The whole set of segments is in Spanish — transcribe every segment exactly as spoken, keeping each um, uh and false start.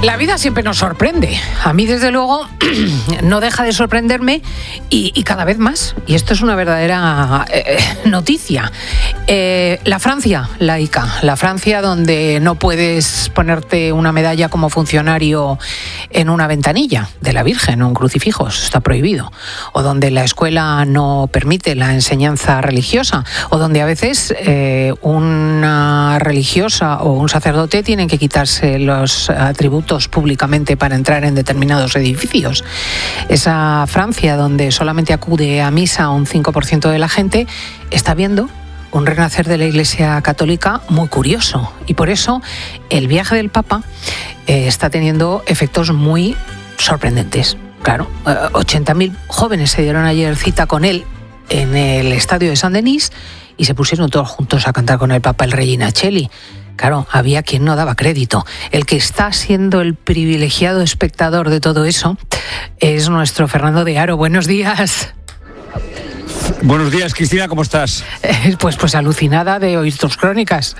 La vida siempre nos sorprende. A mí, desde luego, no deja de sorprenderme y, y cada vez más. Y esto es una verdadera eh, noticia. Eh, la Francia laica, la Francia donde no puedes ponerte una medalla como funcionario en una ventanilla de la Virgen o un crucifijo, eso está prohibido. O donde la escuela no permite la enseñanza religiosa. O donde a veces eh, una religiosa o un sacerdote tienen que quitarse los atributos públicamente para entrar en determinados edificios. Esa Francia donde solamente acude a misa un cinco por ciento de la gente está viendo un renacer de la Iglesia Católica muy curioso, y por eso el viaje del Papa eh, está teniendo efectos muy sorprendentes. Claro, ochenta mil jóvenes se dieron ayer cita con él en el estadio de Saint-Denis y se pusieron todos juntos a cantar con el Papa el Regina Coeli. Claro, había quien no daba crédito. El que está siendo el privilegiado espectador de todo eso es nuestro Fernando de Aro. Buenos días. Buenos días, Cristina, ¿cómo estás? Eh, pues, pues alucinada de oír tus crónicas.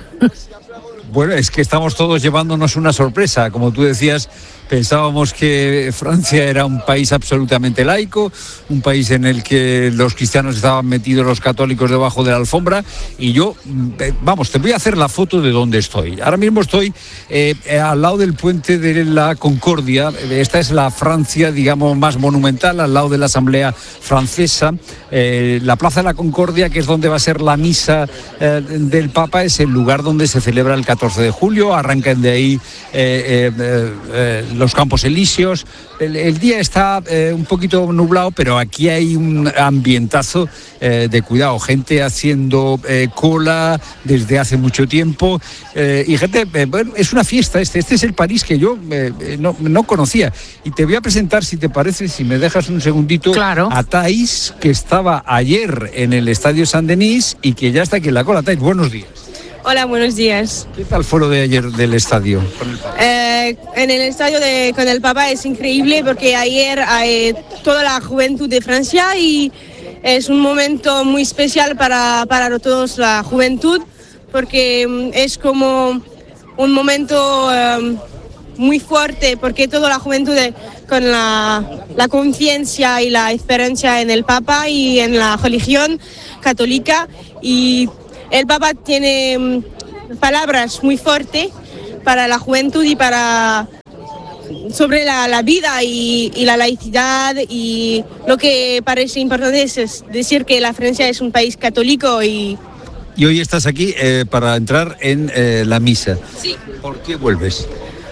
Bueno, es que estamos todos llevándonos una sorpresa. Como tú decías, pensábamos que Francia era un país absolutamente laico, un país en el que los cristianos estaban metidos, los católicos debajo de la alfombra, y yo, vamos, te voy a hacer la foto de dónde estoy. Ahora mismo estoy eh, al lado del puente de la Concordia. Esta es la Francia, digamos, más monumental, al lado de la Asamblea Francesa. Eh, la Plaza de la Concordia, que es donde va a ser la misa eh, del Papa, es el lugar donde se celebra el catorce de julio, arrancan de ahí eh, eh, eh, los Campos Elíseos. El, el día está eh, un poquito nublado, pero aquí hay un ambientazo eh, de cuidado, gente haciendo eh, cola desde hace mucho tiempo eh, y gente, eh, bueno, es una fiesta. Este, este es el París que yo eh, no, no conocía, y te voy a presentar, si te parece, si me dejas un segundito, claro, a Thais, que estaba ayer en el estadio Saint-Denis y que ya está aquí en la cola. Thais, buenos días. Hola, buenos días. ¿Qué tal fue lo de ayer del estadio? Eh, en el estadio de, con el Papa es increíble porque ayer hay toda la juventud de Francia y es un momento muy especial para, para todos la juventud, porque es como un momento um, muy fuerte, porque toda la juventud de, con la, la conciencia y la esperanza en el Papa y en la religión católica, y el Papa tiene palabras muy fuertes para la juventud y para sobre la, la vida y, y la laicidad, y lo que parece importante es decir que la Francia es un país católico. Y, y hoy estás aquí eh, para entrar en eh, la misa. Sí. ¿Por qué vuelves?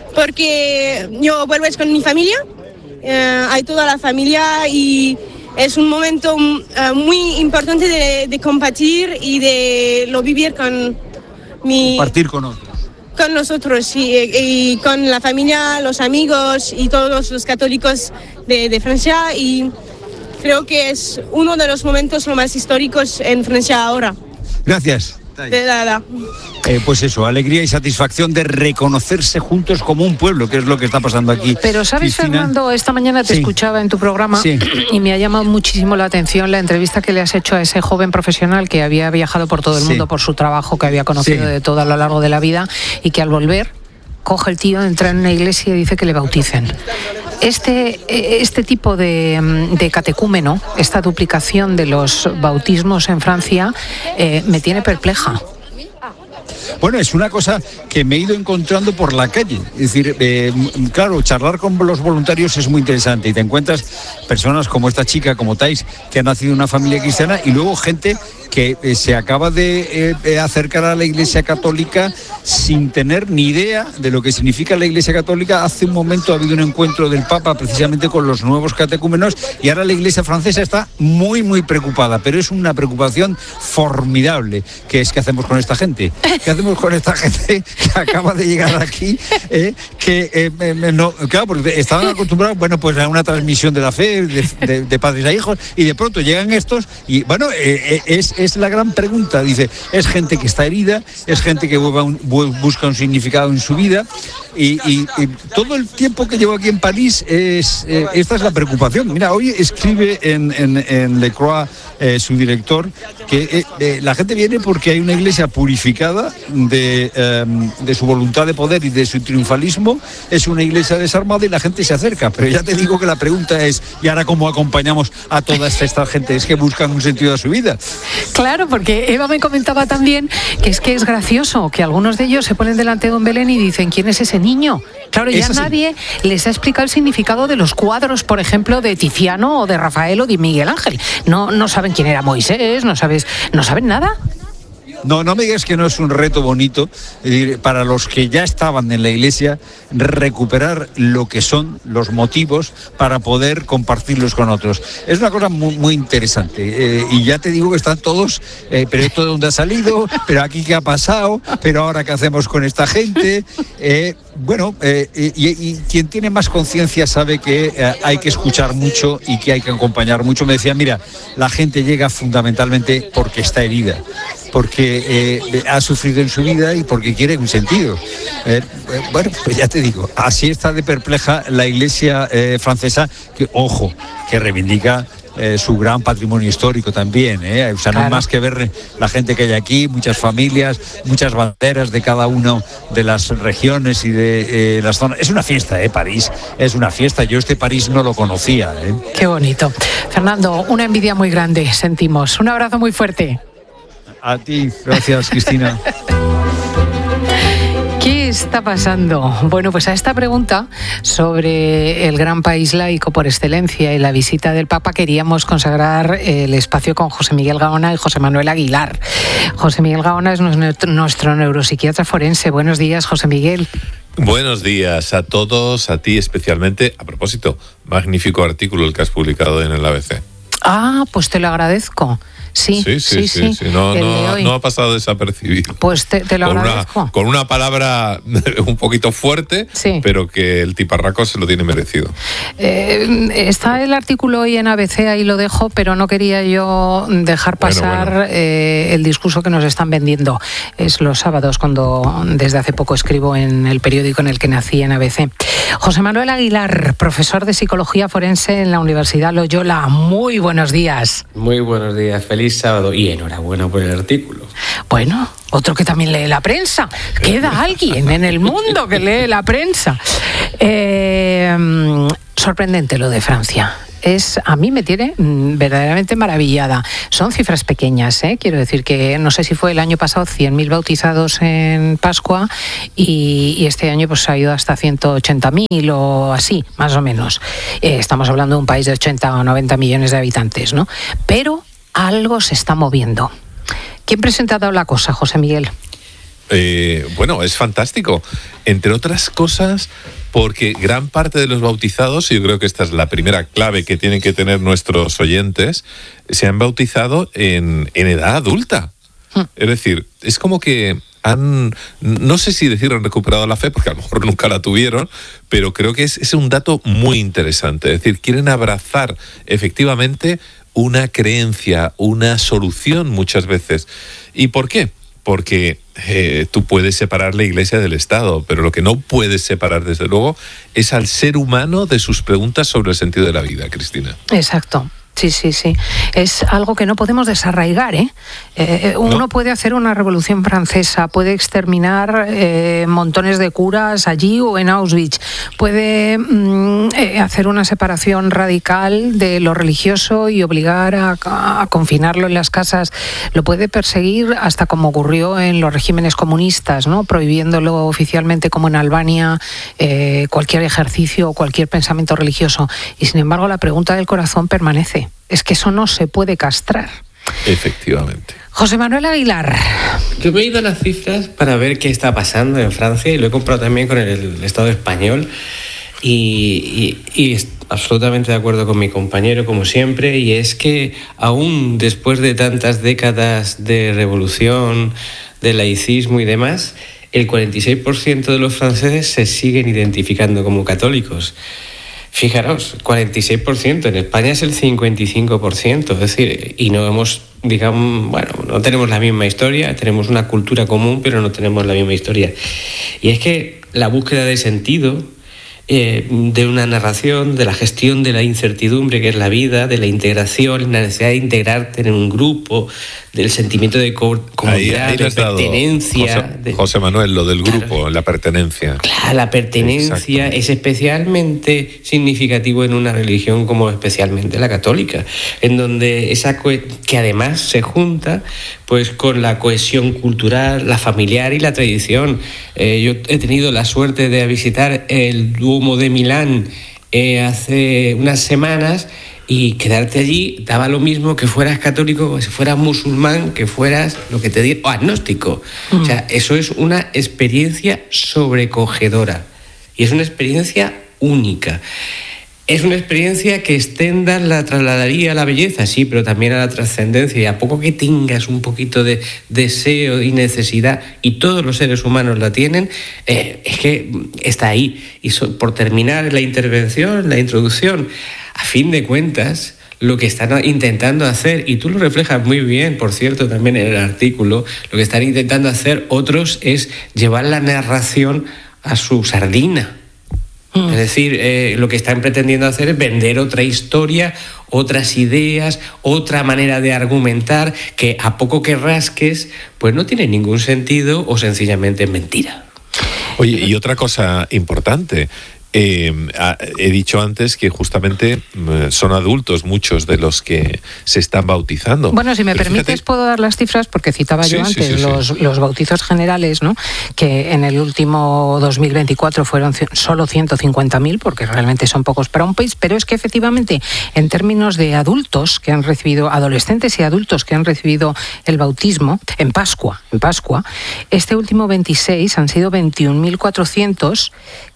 Porque yo vuelvo con mi familia, eh, hay toda la familia y es un momento uh, muy importante de, de compartir y de lo vivir con mi... Compartir con otros. Con nosotros y, y con la familia, los amigos y todos los católicos de, de Francia, y creo que es uno de los momentos lo más históricos en Francia ahora. Gracias. De nada. Eh, pues eso, alegría y satisfacción de reconocerse juntos como un pueblo, que es lo que está pasando aquí. Pero sabes, Cristina, Fernando, esta mañana te sí. escuchaba en tu programa, sí. y me ha llamado muchísimo la atención la entrevista que le has hecho a ese joven profesional que había viajado por todo el sí. mundo por su trabajo, que había conocido sí. de todo a lo largo de la vida, y que al volver coge el tío, entra en una iglesia y dice que le bauticen. Este, este tipo de, de catecúmeno, esta duplicación de los bautismos en Francia, eh, me tiene perpleja. Bueno, es una cosa que me he ido encontrando por la calle. Es decir, eh, claro, charlar con los voluntarios es muy interesante, y te encuentras personas como esta chica, como Thais, que ha nacido en una familia cristiana, y luego gente que eh, se acaba de eh, acercar a la Iglesia Católica sin tener ni idea de lo que significa la Iglesia Católica. Hace un momento ha habido un encuentro del Papa precisamente con los nuevos catecúmenos, y ahora la Iglesia francesa está muy, muy preocupada, pero es una preocupación formidable. ¿Qué es que hacemos con esta gente? ¿Qué hacemos con esta gente que acaba de llegar aquí? Eh, que eh, no, claro, porque estaban acostumbrados, bueno, pues a una transmisión de la fe, de, de, de padres a hijos, y de pronto llegan estos, y bueno, eh, es, es la gran pregunta. Dice, es gente que está herida, es gente que un, busca un significado en su vida, y, y, y todo el tiempo que llevo aquí en París, es, eh, esta es la preocupación. Mira, hoy escribe en, en, en Le Croix eh, su director, que eh, eh, la gente viene porque hay una iglesia purificada de, eh, de su voluntad de poder y de su triunfalismo, es una iglesia desarmada y la gente se acerca. Pero ya te digo que la pregunta es, ¿y ahora cómo acompañamos a toda esta, esta gente? Es que buscan un sentido a su vida. Claro, porque Eva me comentaba también que es que es gracioso que algunos de ellos se ponen delante de un Belén y dicen, ¿quién es ese niño? Claro, ya nadie les ha explicado el significado de los cuadros, por ejemplo, de Tiziano o de Rafael o de Miguel Ángel. No, no saben quién era Moisés, no sabes, no saben nada. No, no me digas que no es un reto bonito, es decir, para los que ya estaban en la iglesia, recuperar lo que son los motivos para poder compartirlos con otros. Es una cosa muy, muy interesante. Eh, y ya te digo que están todos, eh, pero esto de dónde ha salido, pero aquí qué ha pasado, pero ahora qué hacemos con esta gente. Eh, bueno, eh, y, y quien tiene más conciencia sabe que eh, hay que escuchar mucho y que hay que acompañar mucho. Me decía, mira, la gente llega fundamentalmente porque está herida, porque eh, ha sufrido en su vida y porque quiere un sentido. Eh, eh, bueno, pues ya te digo, así está de perpleja la iglesia eh, francesa, que, ojo, que reivindica eh, su gran patrimonio histórico también. Eh. O sea, no hay más que ver la gente que hay aquí, muchas familias, muchas banderas de cada una de las regiones y de eh, las zonas. Es una fiesta, eh, París, es una fiesta. Yo este París no lo conocía. Eh. Qué bonito. Fernando, una envidia muy grande sentimos. Un abrazo muy fuerte. A ti, gracias, Cristina. ¿Qué está pasando? Bueno, pues a esta pregunta sobre el gran país laico por excelencia y la visita del Papa queríamos consagrar el espacio con José Miguel Gaona y José Manuel Aguilar. José Miguel Gaona es nuestro neuropsiquiatra forense. Buenos días, José Miguel. Buenos días a todos, a ti especialmente. A propósito, magnífico artículo el que has publicado en el A B C. Ah, pues te lo agradezco. Sí, sí, sí, sí, sí, sí. No, no, no ha pasado desapercibido. Pues te, te lo con agradezco. Una, con una palabra un poquito fuerte, sí, pero que el tiparraco se lo tiene merecido. Eh, está el artículo hoy en A B C, ahí lo dejo, pero no quería yo dejar pasar bueno, bueno. Eh, el discurso que nos están vendiendo. Es los sábados cuando desde hace poco escribo en el periódico en el que nací, en A B C. José Manuel Aguilar, profesor de Psicología Forense en la Universidad Loyola. Muy buenos días. Muy buenos días, feliz sábado y enhorabuena por el artículo. Bueno, otro que también lee la prensa. Queda alguien en el mundo que lee la prensa. Eh, sorprendente lo de Francia. Es, a mí me tiene verdaderamente maravillada. Son cifras pequeñas, ¿eh? Quiero decir que no sé si fue el año pasado cien mil bautizados en Pascua y, y este año pues ha ido hasta ciento ochenta mil o así, más o menos. Eh, estamos hablando de un país de ochenta o noventa millones de habitantes, ¿no? Pero algo se está moviendo. ¿Quién presenta la cosa, José Miguel? Eh, bueno, es fantástico. Entre otras cosas, porque gran parte de los bautizados, y yo creo que esta es la primera clave que tienen que tener nuestros oyentes, se han bautizado en, en edad adulta. Hmm. Es decir, es como que han, no sé si decir han recuperado la fe, porque a lo mejor nunca la tuvieron, pero creo que es, es un dato muy interesante. Es decir, quieren abrazar efectivamente una creencia, una solución muchas veces. ¿Y por qué? Porque eh, tú puedes separar la Iglesia del Estado, pero lo que no puedes separar, desde luego, es al ser humano de sus preguntas sobre el sentido de la vida, Cristina. Exacto. Sí, sí, sí. Es algo que no podemos desarraigar, ¿eh? eh uno no. puede hacer una revolución francesa, puede exterminar eh, montones de curas allí o en Auschwitz, puede mm, eh, hacer una separación radical de lo religioso y obligar a, a confinarlo en las casas, lo puede perseguir hasta como ocurrió en los regímenes comunistas, ¿no? Prohibiéndolo oficialmente, como en Albania, eh, cualquier ejercicio o cualquier pensamiento religioso. Y sin embargo la pregunta del corazón permanece. Es que eso no se puede castrar. Efectivamente. José Manuel Aguilar. Yo me he ido a las cifras para ver qué está pasando en Francia y lo he comprado también con el Estado español y, y, y absolutamente de acuerdo con mi compañero, como siempre, y es que aún después de tantas décadas de revolución, de laicismo y demás, el cuarenta y seis por ciento de los franceses se siguen identificando como católicos. Fijaros, cuarenta y seis por ciento, en España es el cincuenta y cinco por ciento, es decir, y no hemos, digamos, bueno, no tenemos la misma historia, tenemos una cultura común, pero no tenemos la misma historia. Y es que la búsqueda de sentido eh, de una narración, de la gestión de la incertidumbre que es la vida, de la integración, la necesidad de integrarte en un grupo, del sentimiento de co- comunidad, ahí, ahí de pertenencia. José, de, José Manuel, lo del grupo, claro, la pertenencia. Claro, la pertenencia es especialmente significativo en una religión como especialmente la católica, en donde esa co- que además se junta pues con la cohesión cultural, la familiar y la tradición. Eh, yo he tenido la suerte de visitar el Duomo de Milán eh, hace unas semanas, y quedarte allí daba lo mismo que fueras católico, que fueras musulmán, que fueras lo que te diera, o agnóstico. Mm. O sea, eso es una experiencia sobrecogedora y es una experiencia única. Es una experiencia que Stendhal la trasladaría a la belleza, sí, pero también a la trascendencia, y a poco que tengas un poquito de deseo y necesidad, y todos los seres humanos la tienen, eh, es que está ahí. Y so, por terminar la intervención, la introducción, a fin de cuentas, lo que están intentando hacer, y tú lo reflejas muy bien, por cierto, también en el artículo, lo que están intentando hacer otros es llevar la narración a su sardina. Mm. Es decir, eh, lo que están pretendiendo hacer es vender otra historia, otras ideas, otra manera de argumentar que a poco que rasques, pues no tiene ningún sentido o sencillamente es mentira. Oye, y otra cosa importante. Eh, he dicho antes que justamente son adultos muchos de los que se están bautizando. Bueno, si me Pero permites, fíjate... puedo dar las cifras, porque citaba sí, yo antes sí, sí, los, sí. los bautizos generales, ¿no? Que en el último dos mil veinticuatro fueron c- solo ciento cincuenta mil, porque realmente son pocos para un país, pero es que efectivamente, en términos de adultos que han recibido, adolescentes y adultos que han recibido el bautismo, en Pascua, en Pascua, este último veintiséis han sido veintiún mil cuatrocientos,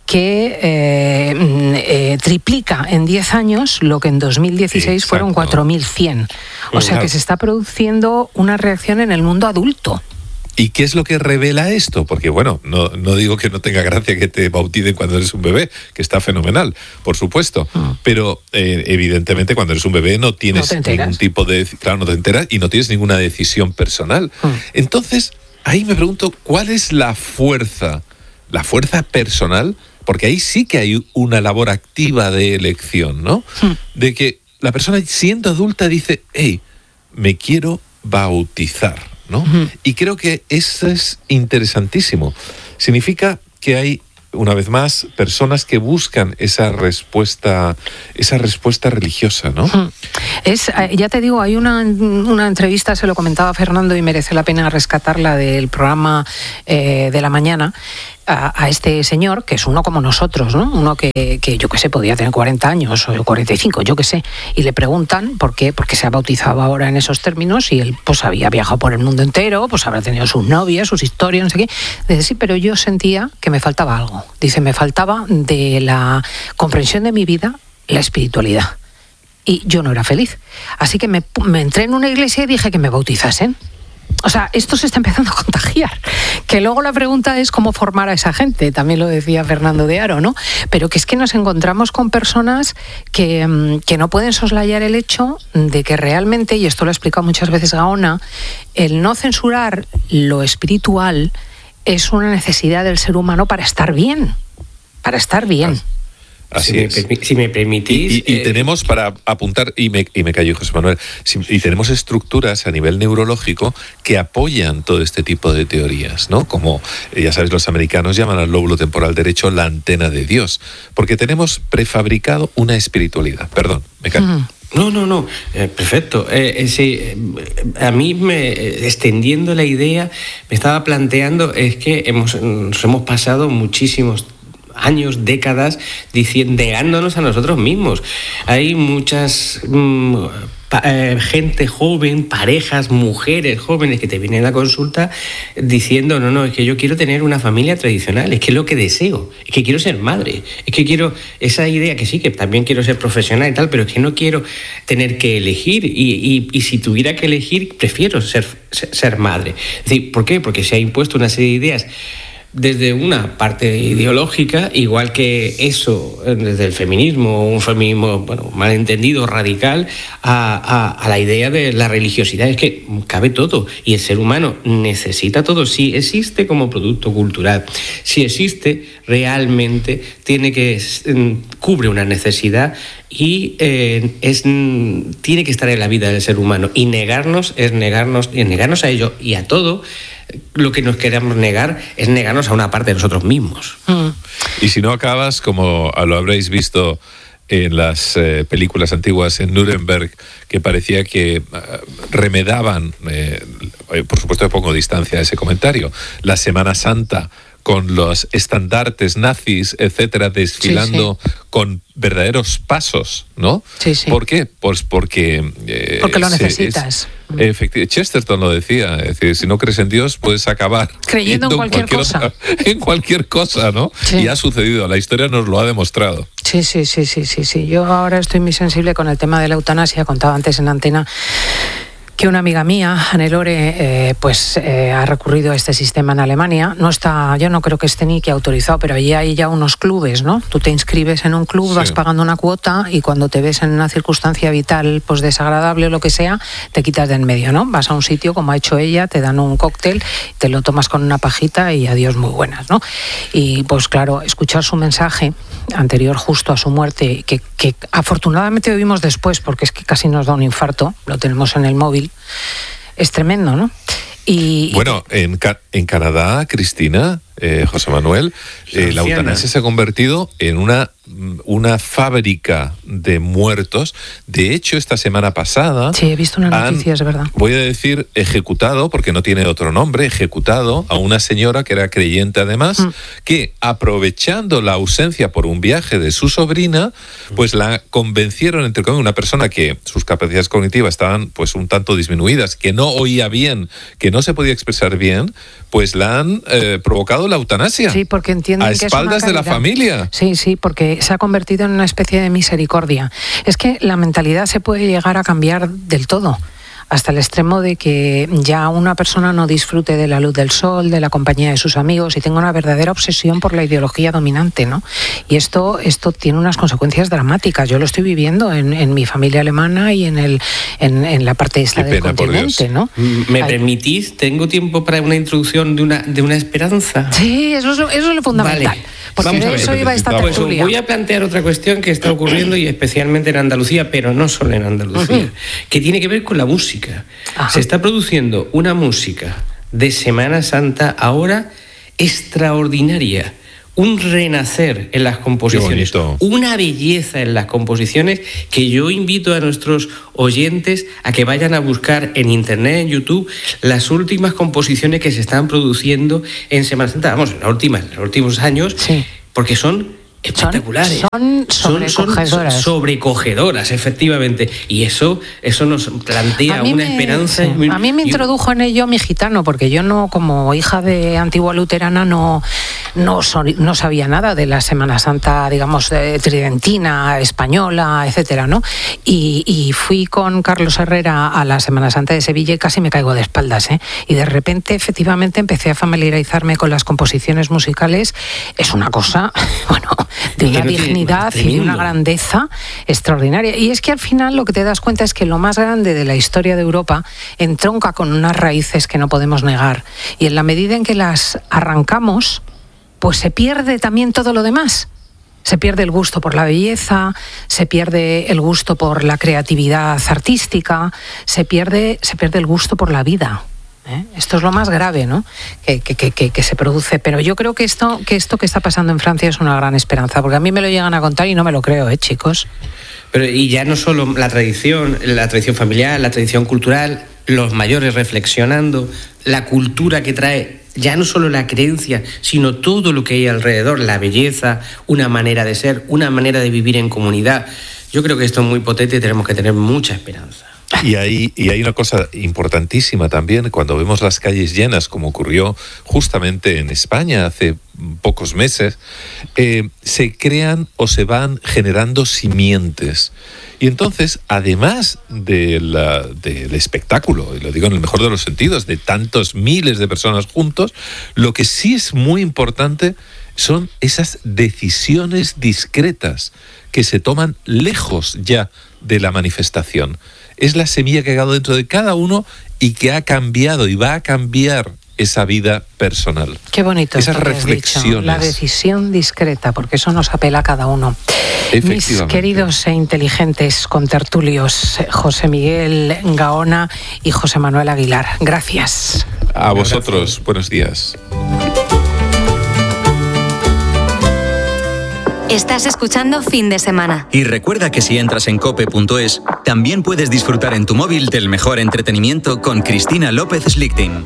que eh, eh, triplica en diez años lo que en dos mil dieciséis Exacto. fueron cuatro mil cien. O sea que se está produciendo una reacción en el mundo adulto. ¿Y qué es lo que revela esto? Porque, bueno, no, no digo que no tenga gracia que te bauticen cuando eres un bebé, que está fenomenal, por supuesto. Mm. Pero, eh, evidentemente, cuando eres un bebé no tienes no ningún tipo de... Claro, no te enteras y no tienes ninguna decisión personal. Mm. Entonces, ahí me pregunto, ¿cuál es la fuerza, la fuerza personal? Porque ahí sí que hay una labor activa de elección, ¿no? Mm. De que la persona, siendo adulta, dice, hey, me quiero bautizar, ¿no? Uh-huh. Y creo que eso es interesantísimo. Significa que hay, una vez más, personas que buscan esa respuesta, esa respuesta religiosa, ¿no? Uh-huh. Es, ya te digo, hay una, una entrevista, se lo comentaba Fernando y merece la pena rescatarla, del programa eh, de la mañana, A, a este señor, que es uno como nosotros, ¿no? Uno que, que yo qué sé, podía tener cuarenta años o cuarenta y cinco, yo qué sé, y le preguntan por qué, porque se ha bautizado ahora en esos términos, y él pues había viajado por el mundo entero, pues habrá tenido sus novias, sus historias, no sé qué. Dice, sí, pero yo sentía que me faltaba algo. Dice, me faltaba de la comprensión de mi vida la espiritualidad. Y yo no era feliz. Así que me, me entré en una iglesia y dije que me bautizasen. O sea, esto se está empezando a contagiar. Que luego la pregunta es cómo formar a esa gente, también lo decía Fernando de Aro, ¿no? Pero que es que nos encontramos con personas que, que no pueden soslayar el hecho de que realmente, y esto lo ha explicado muchas veces Gaona, el no censurar lo espiritual es una necesidad del ser humano para estar bien, para estar bien. Así si, es. me, si me permitís... Y, y, y eh, tenemos, para apuntar, y me, y me callo, José Manuel, si, y tenemos estructuras a nivel neurológico que apoyan todo este tipo de teorías, ¿no? Como, ya sabes, los americanos llaman al lóbulo temporal derecho la antena de Dios, porque tenemos prefabricado una espiritualidad. Perdón, me callo. Uh-huh. No, no, no, eh, perfecto. Eh, eh, sí, eh, a mí, me, eh, extendiendo la idea, me estaba planteando, es que hemos, nos hemos pasado muchísimos años, décadas, diciendo, negándonos a nosotros mismos. Hay muchas mmm, pa, eh, gente joven, parejas, mujeres jóvenes que te vienen a la consulta diciendo, no, no, es que yo quiero tener una familia tradicional, es que es lo que deseo, es que quiero ser madre, es que quiero esa idea, que sí, que también quiero ser profesional y tal, pero es que no quiero tener que elegir, y, y, y si tuviera que elegir, prefiero ser, ser, ser madre. Es decir, ¿por qué? Porque se ha impuesto una serie de ideas desde una parte ideológica, igual que eso, desde el feminismo, un feminismo, bueno, malentendido, radical, a, a, a la idea de la religiosidad. Es que cabe todo, y el ser humano necesita todo. Si existe como producto cultural, si existe realmente, tiene que cubre una necesidad y eh, es tiene que estar en la vida del ser humano, y negarnos es negarnos, y negarnos a ello y a todo. Lo que nos queremos negar es negarnos a una parte de nosotros mismos. Mm. Y si no acabas, como lo habréis visto en las eh, películas antiguas en Nuremberg, que parecía que uh, remedaban, eh, por supuesto que pongo distancia a ese comentario, la Semana Santa con los estandartes nazis, etcétera, desfilando sí, sí. con verdaderos pasos, ¿no? Sí, sí. ¿Por qué? Pues porque... Eh, porque lo necesitas. Efectivamente, Chesterton lo decía, es decir, si no crees en Dios puedes acabar creyendo en cualquier, cualquier cosa. Otra, en cualquier cosa, ¿no? Sí. Y ha sucedido, la historia nos lo ha demostrado. Sí, sí, sí, sí, sí, sí. Yo ahora estoy muy sensible con el tema de la eutanasia, contaba antes en antena que una amiga mía, Hannelore, eh, pues eh, ha recurrido a este sistema en Alemania. No está, yo no creo que esté ni que autorizado, pero allí hay ya unos clubes, ¿no? Tú te inscribes en un club, sí. vas pagando una cuota, y cuando te ves en una circunstancia vital pues desagradable o lo que sea, te quitas de en medio, ¿no? Vas a un sitio como ha hecho ella, te dan un cóctel, te lo tomas con una pajita y adiós muy buenas, ¿no? Y pues claro, escuchar su mensaje anterior justo a su muerte, que, que afortunadamente vivimos después, porque es que casi nos da un infarto, lo tenemos en el móvil, es tremendo, ¿no? Y, bueno, en, Ca- en Canadá, Cristina, eh, José Manuel, eh, la eutanasia se ha convertido en una, una fábrica de muertos. De hecho, esta semana pasada... Sí, he visto una noticia, es verdad. Voy a decir ejecutado, porque no tiene otro nombre, ejecutado a una señora que era creyente además, mm. que aprovechando la ausencia por un viaje de su sobrina, pues la convencieron, entre comillas, una persona que sus capacidades cognitivas estaban pues un tanto disminuidas, que no oía bien, que no se podía expresar bien, pues la han eh, provocado la eutanasia. Sí, porque entienden a que espaldas es una de la familia. Sí, sí, porque se ha convertido en una especie de misericordia. Es que la mentalidad se puede llegar a cambiar del todo, hasta el extremo de que ya una persona no disfrute de la luz del sol, de la compañía de sus amigos, y tenga una verdadera obsesión por la ideología dominante, ¿no? Y esto, esto tiene unas consecuencias dramáticas. Yo lo estoy viviendo en, en mi familia alemana y en el en, en la parte esta del continente, ¿no? ¿Me Hay... permitís? ¿Tengo tiempo para una introducción de una de una esperanza? Sí, eso es, eso es lo fundamental. Vale. Porque Vamos de a ver, eso iba esta pues tertulia. Voy a plantear otra cuestión que está ocurriendo, y especialmente en Andalucía, pero no solo en Andalucía, uh-huh. que tiene que ver con la música. Ajá. Se está produciendo una música de Semana Santa ahora extraordinaria. Un renacer en las composiciones, una belleza en las composiciones, que yo invito a nuestros oyentes a que vayan a buscar en internet, en YouTube, las últimas composiciones que se están produciendo en Semana Santa, vamos, en las últimas, en los últimos años, sí. porque son espectaculares. Son, son sobrecogedoras. Son, son sobrecogedoras, efectivamente. Y eso, eso nos plantea una me, esperanza. Sí. Muy, a mí me y... introdujo en ello mi gitano, porque yo no, como hija de antigua luterana, no, no, no sabía nada de la Semana Santa, digamos, tridentina, española, etcétera, ¿no? Y, y fui con Carlos Herrera a la Semana Santa de Sevilla y casi me caigo de espaldas, ¿eh? Y de repente, efectivamente, empecé a familiarizarme con las composiciones musicales. Es una cosa, bueno, de una dignidad y de una grandeza extraordinaria. Y es que al final lo que te das cuenta es que lo más grande de la historia de Europa entronca con unas raíces que no podemos negar. Y en la medida en que las arrancamos, pues se pierde también todo lo demás. Se pierde el gusto por la belleza, se pierde el gusto por la creatividad artística, se pierde, se pierde el gusto por la vida. ¿Eh? Esto es lo más grave, ¿no? Que, que, que, que se produce. Pero yo creo que esto, que esto que está pasando en Francia es una gran esperanza, porque a mí me lo llegan a contar y no me lo creo, ¿eh, chicos? Pero y ya no solo la tradición, la tradición familiar, la tradición cultural, los mayores reflexionando, la cultura que trae, ya no solo la creencia, sino todo lo que hay alrededor, la belleza, una manera de ser, una manera de vivir en comunidad. Yo creo que esto es muy potente y tenemos que tener mucha esperanza. Y hay, y hay una cosa importantísima también, cuando vemos las calles llenas, como ocurrió justamente en España hace pocos meses, eh, se crean o se van generando simientes. Y entonces, además de la, del espectáculo, y lo digo en el mejor de los sentidos, de tantos miles de personas juntos, lo que sí es muy importante son esas decisiones discretas que se toman lejos ya de la manifestación. Es la semilla que ha quedado dentro de cada uno y que ha cambiado y va a cambiar esa vida personal. Qué bonito. Esas reflexiones. La decisión discreta, porque eso nos apela a cada uno. Mis queridos e inteligentes contertulios, José Miguel Gaona y José Manuel Aguilar, gracias. A vosotros, buenos días. Estás escuchando Fin de Semana. Y recuerda que si entras en cope punto es, también puedes disfrutar en tu móvil del mejor entretenimiento con Cristina López Slichting.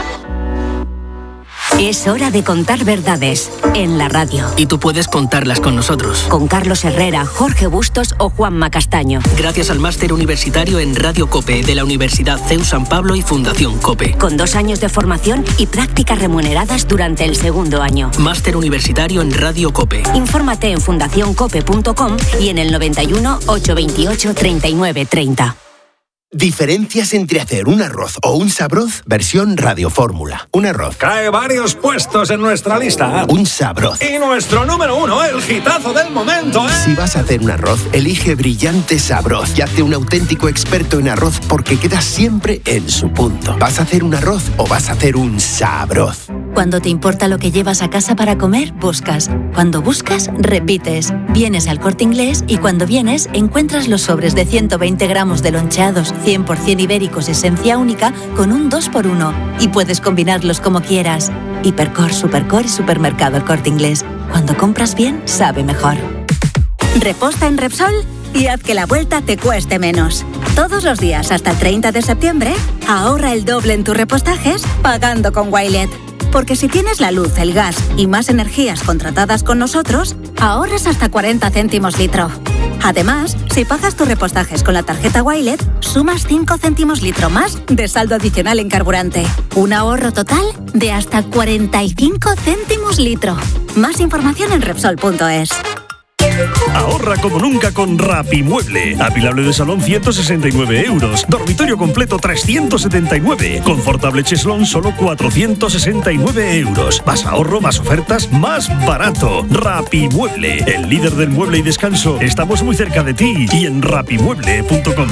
Es hora de contar verdades en la radio. Y tú puedes contarlas con nosotros. Con Carlos Herrera, Jorge Bustos o Juanma Castaño. Gracias al máster universitario en Radio COPE de la Universidad C E U San Pablo y Fundación COPE. Con dos años de formación y prácticas remuneradas durante el segundo año. Máster universitario en Radio COPE. Infórmate en fundación cope punto com y en el noventa y uno, ochocientos veintiocho, treinta y nueve treinta. Diferencias entre hacer un arroz o un sabroz versión radiofórmula. Un arroz. Cae varios puestos en nuestra lista. Un sabroz. Y nuestro número uno, el hitazo del momento, ¿eh? Si vas a hacer un arroz, elige Brillante Sabroz y hazte un auténtico experto en arroz porque quedas siempre en su punto. ¿Vas a hacer un arroz o vas a hacer un sabroz? Cuando te importa lo que llevas a casa para comer, buscas. Cuando buscas, repites. Vienes al Corte Inglés y cuando vienes, encuentras los sobres de ciento veinte gramos de loncheados cien por ciento ibéricos esencia única con un dos por uno y puedes combinarlos como quieras. Hipercor, Supercor y Supermercado El Corte Inglés. Cuando compras bien, sabe mejor. Reposta en Repsol y haz que la vuelta te cueste menos. Todos los días hasta el treinta de septiembre, ahorra el doble en tus repostajes pagando con Wilet. Porque si tienes la luz, el gas y más energías contratadas con nosotros, ahorras hasta cuarenta céntimos litro. Además, si pagas tus repostajes con la tarjeta Wilet, sumas cinco céntimos litro más de saldo adicional en carburante. Un ahorro total de hasta cuarenta y cinco céntimos litro. Más información en Repsol punto es. Ahorra como nunca con Rapimueble. Apilable de salón ciento sesenta y nueve euros. Dormitorio completo trescientos setenta y nueve. Confortable cheslón solo cuatrocientos sesenta y nueve euros. Más ahorro, más ofertas, más barato. Rapimueble, el líder del mueble y descanso. Estamos muy cerca de ti y en rapimueble punto com.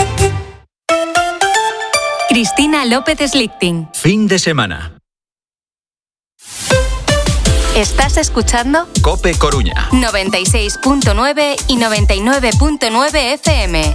Cristina López Slichting. Fin de semana. ¿Estás escuchando? COPE Coruña. noventa y seis punto nueve y noventa y nueve punto nueve F M.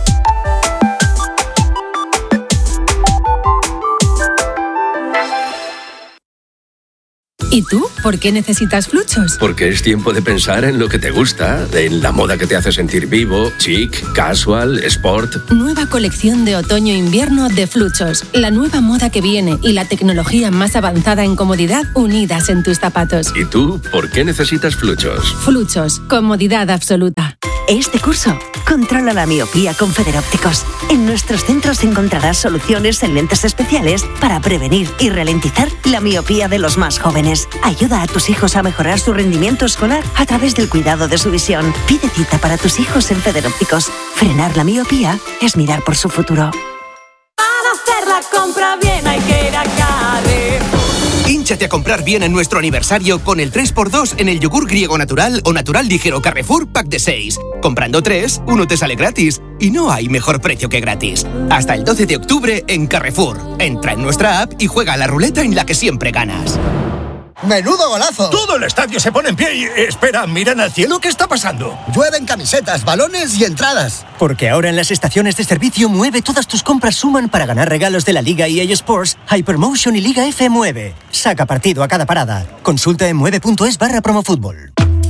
¿Y tú? ¿Por qué necesitas Fluchos? Porque es tiempo de pensar en lo que te gusta, en la moda que te hace sentir vivo, chic, casual, sport. Nueva colección de otoño-invierno de Fluchos. La nueva moda que viene y la tecnología más avanzada en comodidad unidas en tus zapatos. ¿Y tú? ¿Por qué necesitas Fluchos? Fluchos. Comodidad absoluta. Este curso, controla la miopía con Federópticos. En nuestros centros encontrarás soluciones en lentes especiales para prevenir y ralentizar la miopía de los más jóvenes. Ayuda a tus hijos a mejorar su rendimiento escolar a través del cuidado de su visión. Pide cita para tus hijos en Federópticos. Frenar la miopía es mirar por su futuro. Para hacer la compra bien hay que ir a Carrefour. Hínchate a comprar bien en nuestro aniversario con el tres por dos en el yogur griego natural o natural ligero Carrefour Pack de seis. Comprando tres, uno te sale gratis. Y no hay mejor precio que gratis. Hasta el doce de octubre en Carrefour. Entra en nuestra app y juega a la ruleta en la que siempre ganas. ¡Menudo golazo! Todo el estadio se pone en pie y... Espera, miran al cielo, ¿qué está pasando? Llueven camisetas, balones y entradas. Porque ahora en las estaciones de servicio Mueve todas tus compras suman para ganar regalos de la Liga E A Sports, Hypermotion y Liga F Mueve. Saca partido a cada parada. Consulta en mueve punto es barra promofútbol.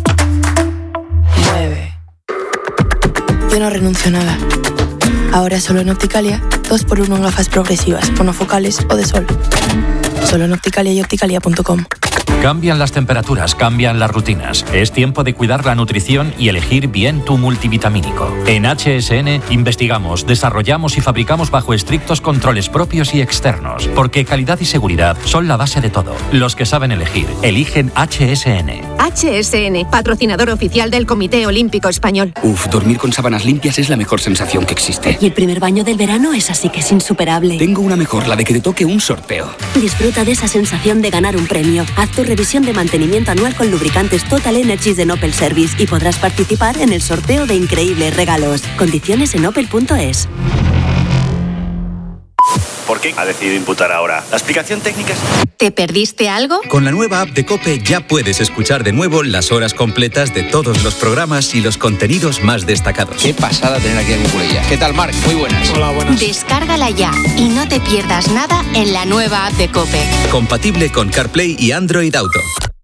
Mueve. Yo no renuncio a nada. Ahora solo en Opticalia, dos por uno en gafas progresivas, monofocales o de sol. Solo en Opticalia y opticalia punto com. Cambian las temperaturas, cambian las rutinas. Es tiempo de cuidar la nutrición y elegir bien tu multivitamínico. En H S N investigamos, desarrollamos y fabricamos bajo estrictos controles propios y externos, porque calidad y seguridad son la base de todo. Los que saben elegir, eligen H S N. H S N, patrocinador oficial del Comité Olímpico Español. Uf, dormir con sábanas limpias es la mejor sensación que existe. Y el primer baño del verano es así que es insuperable. Tengo una mejor, la de que te toque un sorteo. Disfruta de esa sensación de ganar un premio. Haz tu revisión de mantenimiento anual con lubricantes Total Energies de Opel Service y podrás participar en el sorteo de increíbles regalos. Condiciones en opel punto es. ¿Por qué ha decidido imputar ahora? ¿La explicación técnica es...? ¿Te perdiste algo? Con la nueva app de COPE ya puedes escuchar de nuevo las horas completas de todos los programas y los contenidos más destacados. Qué pasada tener aquí a Cucurella. ¿Qué tal, Marc? Muy buenas. Hola, buenas. Descárgala ya y no te pierdas nada en la nueva app de COPE. Compatible con CarPlay y Android Auto.